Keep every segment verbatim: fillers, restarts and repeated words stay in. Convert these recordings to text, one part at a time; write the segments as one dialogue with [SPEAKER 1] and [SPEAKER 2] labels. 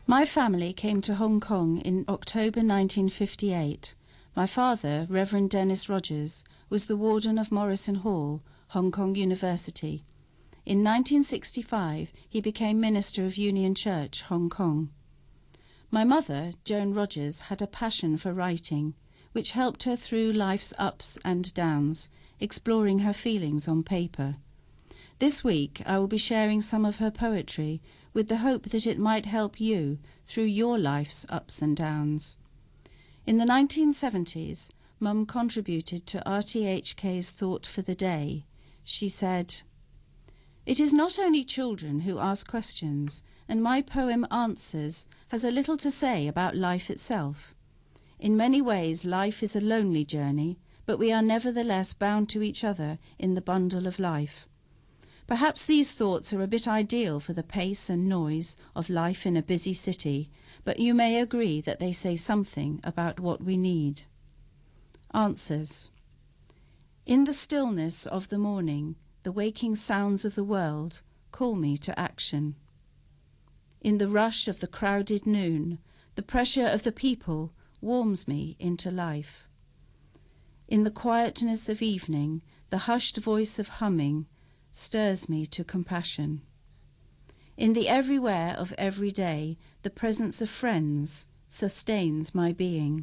[SPEAKER 1] My family came to Hong Kong in October nineteen fifty-eight. My father, Reverend Dennis Rogers, was the warden of Morrison Hall, Hong Kong University. In nineteen sixty-five, he became minister of Union Church, Hong Kong. My mother, Joan Rogers, had a passion for writing, which helped her through life's ups and downs, exploring her feelings on paper. This week, I will be sharing some of her poetry with the hope that it might help you through your life's ups and downs. In the nineteen seventies, Mum contributed to R T H K's Thought for the Day. She said, "It is not only children who ask questions, and my poem Answers has a little to say about life itself. In many ways, life is a lonely journey, but we are nevertheless bound to each other in the bundle of life. Perhaps these thoughts are a bit ideal for the pace and noise of life in a busy city, but you may agree that they say something about what we need." Answers. In the stillness of the morning, the waking sounds of the world call me to action. In the rush of the crowded noon, the pressure of the people warms me into life. In the quietness of evening, the hushed voice of humming stirs me to compassion. In the everywhere of every day, the presence of friends sustains my being.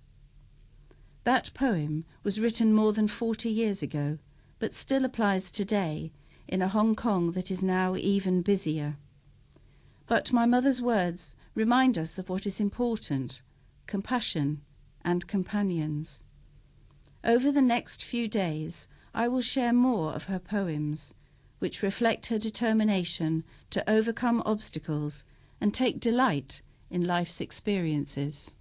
[SPEAKER 1] That poem was written more than forty years ago, but still applies today in a Hong Kong that is now even busier. But my mother's words remind us of what is important: compassion and companions. Over the next few days, I will share more of her poems, which reflect her determination to overcome obstacles and take delight in life's experiences.